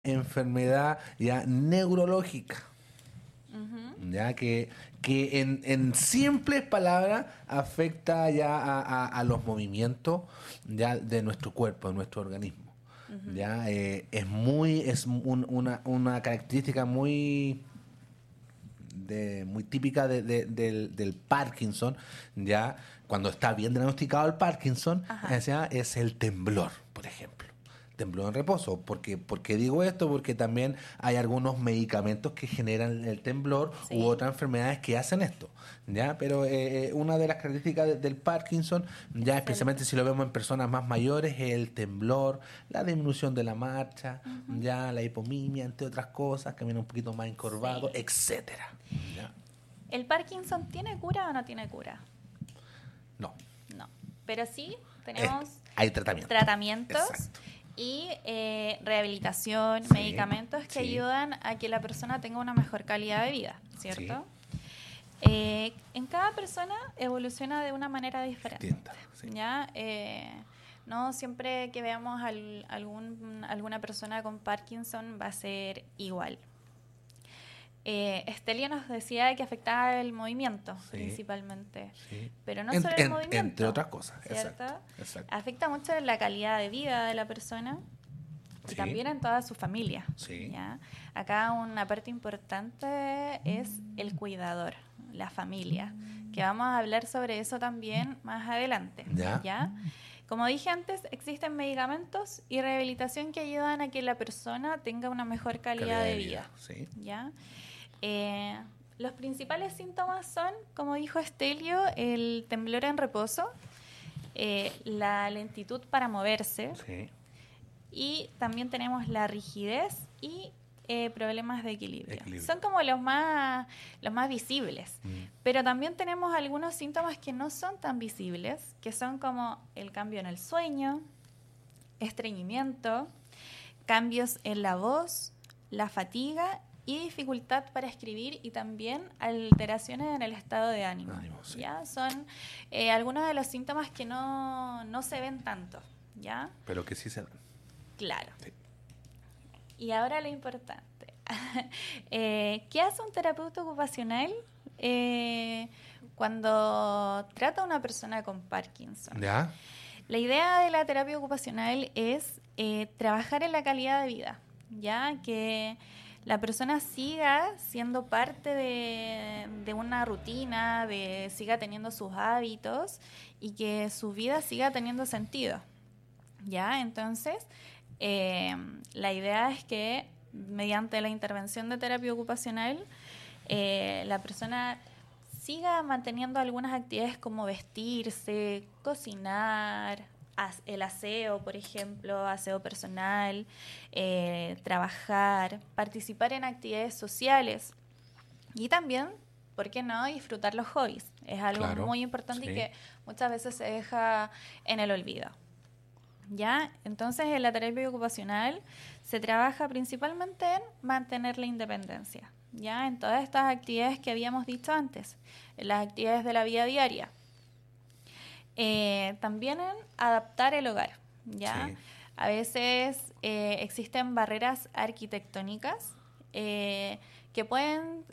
enfermedad ya neurológica, ya que en simples palabras afecta ya a los movimientos ya de nuestro cuerpo, de nuestro organismo. Ya una característica muy típica del Parkinson, ya cuando está bien diagnosticado el Parkinson, ya, es el temblor, por ejemplo. Temblor en reposo. ¿Por qué digo esto? Porque también hay algunos medicamentos que generan el temblor u otras enfermedades que hacen esto, ¿ya? Pero una de las características del Parkinson, ya especialmente si lo vemos en personas más mayores, es el temblor, la disminución de la marcha, ya la hipomimia, entre otras cosas, camina un poquito más encorvado, etcétera. ¿Ya? ¿El Parkinson tiene cura o no tiene cura? No. No. Pero sí tenemos hay tratamientos. Tratamientos y rehabilitación, medicamentos que ayudan a que la persona tenga una mejor calidad de vida, ¿cierto? En cada persona evoluciona de una manera diferente. ¿Ya? No siempre que veamos alguna persona con Parkinson va a ser igual. Estelio nos decía que afectaba el movimiento principalmente, pero no solo el movimiento, entre otras cosas, ¿cierto? Exacto. Afecta mucho en la calidad de vida de la persona y también en toda su familia. ¿Ya? Acá una parte importante es el cuidador, la familia, que vamos a hablar sobre eso también más adelante. ¿Ya? Como dije antes, existen medicamentos y rehabilitación que ayudan a que la persona tenga una mejor calidad de vida. ¿Ya? Los principales síntomas son, como dijo Estelio, el temblor en reposo, la lentitud para moverse, y también tenemos la rigidez y problemas de equilibrio. Son como los más visibles, pero también tenemos algunos síntomas que no son tan visibles, que son como el cambio en el sueño, estreñimiento, cambios en la voz, la fatiga y dificultad para escribir, y también alteraciones en el estado de ánimo. ¿Ya? Son algunos de los síntomas que no se ven tanto, ¿ya? Pero que sí se ven. Claro. Y ahora lo importante. ¿Qué hace un terapeuta ocupacional cuando trata a una persona con Parkinson? ¿Ya? La idea de la terapia ocupacional es trabajar en la calidad de vida, ya que la persona siga siendo parte de una rutina, siga teniendo sus hábitos y que su vida siga teniendo sentido, ¿ya? Entonces, la idea es que mediante la intervención de terapia ocupacional, la persona siga manteniendo algunas actividades como vestirse, cocinar, el aseo, por ejemplo, aseo personal, trabajar, participar en actividades sociales y también, ¿por qué no?, disfrutar los hobbies. Es algo muy importante y que muchas veces se deja en el olvido. ¿Ya? Entonces, en la terapia ocupacional se trabaja principalmente en mantener la independencia, ¿ya? En todas estas actividades que habíamos dicho antes, en las actividades de la vida diaria. También en adaptar el hogar, ¿ya? A veces existen barreras arquitectónicas que pueden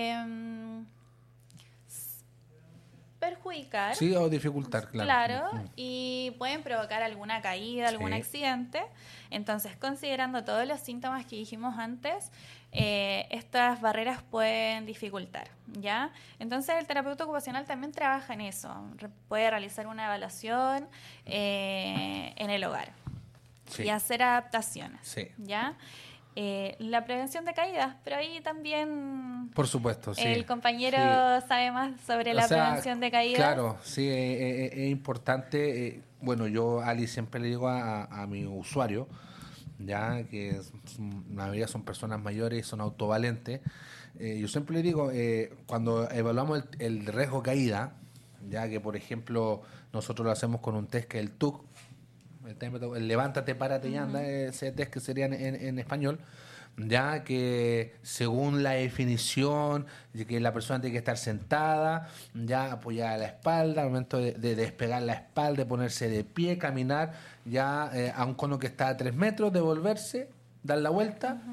perjudicar. Sí, o dificultar, claro. Y pueden provocar alguna caída, algún accidente. Entonces, considerando todos los síntomas que dijimos antes, estas barreras pueden dificultar, ¿ya? Entonces, el terapeuta ocupacional también trabaja en eso. Puede realizar una evaluación en el hogar y hacer adaptaciones, ¿ya? La prevención de caídas, pero ahí también, por supuesto, el compañero sabe más sobre la prevención de caídas. Claro, sí, es importante. Bueno, yo, Ali, siempre le digo a mi usuario, ya que la mayoría son personas mayores y son autovalentes, yo siempre le digo, cuando evaluamos el riesgo de caída, ya que por ejemplo nosotros lo hacemos con un test que es el TUC, el levántate, párate y anda, ese test que sería en español, ya que según la definición de que la persona tiene que estar sentada, ya apoyada a la espalda, al momento de despegar la espalda, de ponerse de pie, caminar ya a un cono que está a 3 metros, devolverse dar la vuelta